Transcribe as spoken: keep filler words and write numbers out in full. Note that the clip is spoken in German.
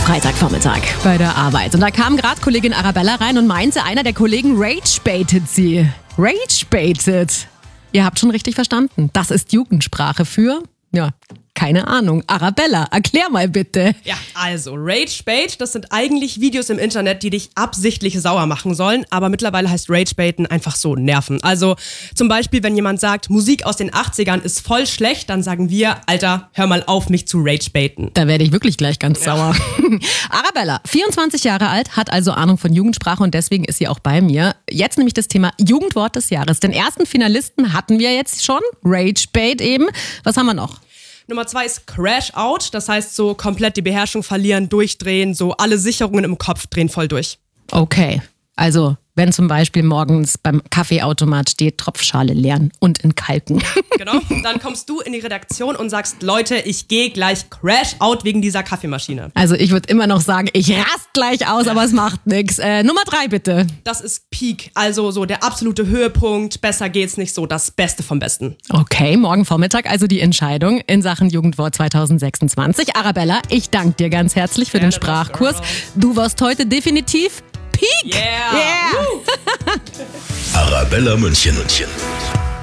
Freitagvormittag bei der Arbeit. Und da kam gerade Kollegin Arabella rein und meinte, einer der Kollegen rage-baitet sie. Rage-baitet. Ihr habt schon richtig verstanden. Das ist Jugendsprache für, ja, keine Ahnung. Arabella, erklär mal bitte. Ja, also Rage-Bait, das sind eigentlich Videos im Internet, die dich absichtlich sauer machen sollen, aber mittlerweile heißt Rage-Baiten einfach so nerven. Also zum Beispiel, wenn jemand sagt, Musik aus den achtzigern ist voll schlecht, dann sagen wir, Alter, hör mal auf, mich zu Rage-Baiten. Da werde ich wirklich gleich ganz ja. sauer. Arabella, vierundzwanzig Jahre alt, hat also Ahnung von Jugendsprache und deswegen ist sie auch bei mir. Jetzt nämlich das Thema Jugendwort des Jahres. Den ersten Finalisten hatten wir jetzt schon, Rage-Bait eben. Was haben wir noch? Nummer zwei ist Crash Out, das heißt so komplett die Beherrschung verlieren, durchdrehen, so alle Sicherungen im Kopf drehen voll durch. Okay, also wenn zum Beispiel morgens beim Kaffeeautomat steht, Tropfschale leeren und entkalken. Genau, dann kommst du in die Redaktion und sagst, Leute, ich gehe gleich Crash Out wegen dieser Kaffeemaschine. Also ich würde immer noch sagen, ich rast gleich aus, aber es macht nichts. Äh, Nummer drei bitte. Das ist Peak, also so der absolute Höhepunkt, besser geht's nicht, so das Beste vom Besten. Okay, morgen Vormittag also die Entscheidung in Sachen Jugendwort zwanzig sechsundzwanzig. Arabella, ich danke dir ganz herzlich für den Sprachkurs. Du warst heute definitiv Peak. Yeah. yeah. Arabella München. München.